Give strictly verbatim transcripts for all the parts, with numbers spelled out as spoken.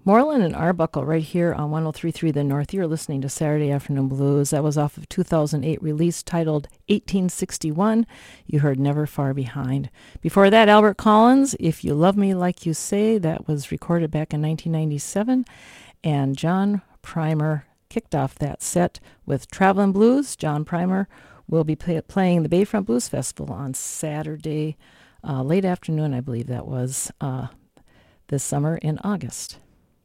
Moreland and Arbuckle right here on one oh three point three The North. You're listening to Saturday Afternoon Blues. That was off of two thousand eight release titled eighteen sixty-one. You heard Never Far Behind. Before that, Albert Collins, If You Love Me Like You Say. That was recorded back in nineteen ninety-seven. And John Primer kicked off that set with Travelin' Blues. John Primer will be play- playing the Bayfront Blues Festival on Saturday, uh, late afternoon, I believe that was, uh, this summer in August.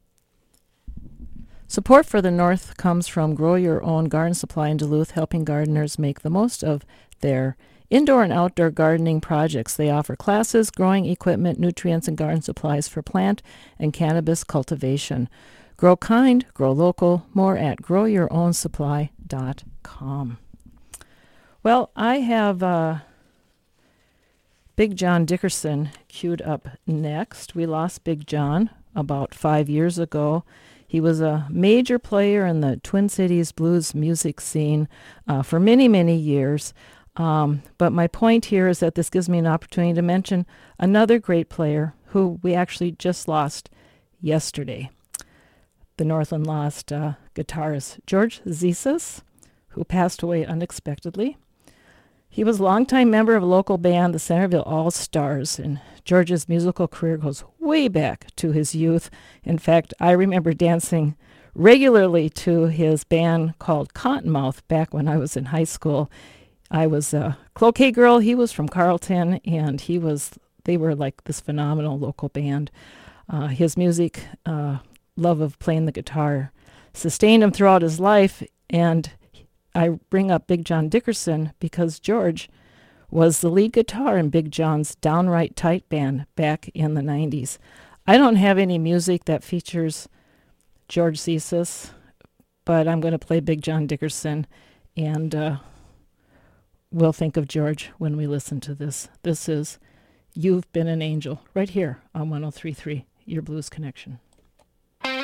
Support for the North comes from Grow Your Own Garden Supply in Duluth, helping gardeners make the most of their indoor and outdoor gardening projects. They offer classes, growing equipment, nutrients, and garden supplies for plant and cannabis cultivation. Grow kind, grow local. More at grow your own supply dot com. Well, I have uh, Big John Dickerson queued up next. We lost Big John about five years ago. He was a major player in the Twin Cities blues music scene uh, for many, many years. Um, but my point here is that this gives me an opportunity to mention another great player who we actually just lost yesterday. The Northland lost uh, guitarist George Zisas, who passed away unexpectedly. He was a longtime member of a local band, the Centerville All-Stars, and George's musical career goes way back to his youth. In fact, I remember dancing regularly to his band called Cottonmouth back when I was in high school. I was a Cloquet girl. He was from Carleton, and he was. They were like this phenomenal local band. Uh, his music, uh, love of playing the guitar, sustained him throughout his life, and I bring up Big John Dickerson because George was the lead guitar in Big John's Downright Tight band back in the nineties. I don't have any music that features George Zisas, but I'm going to play Big John Dickerson, and uh, we'll think of George when we listen to this. This is You've Been an Angel, right here on one oh three point three, Your Blues Connection.